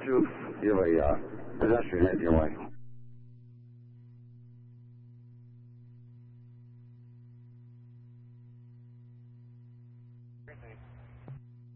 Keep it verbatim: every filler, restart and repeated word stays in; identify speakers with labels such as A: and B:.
A: to give a uh, pedestrian head your way.